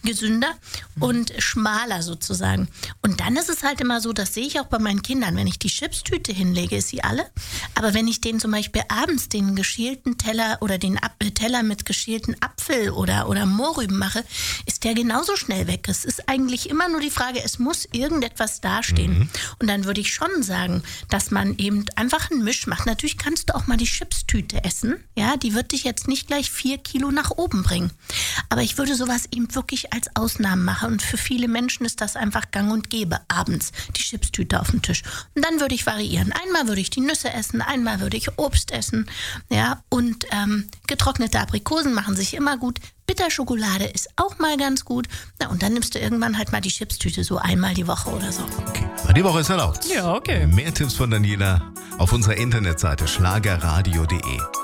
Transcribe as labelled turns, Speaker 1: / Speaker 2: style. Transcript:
Speaker 1: gesünder und schmaler sozusagen. Und dann ist es halt immer so, das sehe ich auch bei meinen Kindern, wenn ich die Chipstüte hinlege, ist sie alle. Aber wenn ich denen zum Beispiel abends den geschälten Teller oder den Teller mit geschälten Apfel oder Mohrrüben mache, ist der genauso schnell weg. Es ist eigentlich immer nur die Frage, es muss irgendetwas dastehen. Und dann würde ich schon sagen, dass man eben einfach einen Misch macht. Natürlich kannst du auch mal die Chipstüte essen. Ja, die wird dich jetzt nicht gleich 4 Kilo nach oben bringen. Aber ich würde sowas eben wirklich als Ausnahmen machen. Und für viele Menschen ist das einfach gang und gäbe, abends die Chipstüte auf dem Tisch. Und dann würde ich variieren. Einmal würde ich die Nüsse essen, einmal würde ich Obst essen. Ja, und getrocknete Aprikosen machen sich immer gut. Bitterschokolade ist auch mal ganz gut. Na, und dann nimmst du irgendwann halt mal die Chipstüte so einmal die Woche oder so.
Speaker 2: Okay, die Woche ist erlaubt.
Speaker 3: Ja, okay.
Speaker 2: Mehr Tipps von Daniela auf unserer Internetseite schlagerradio.de.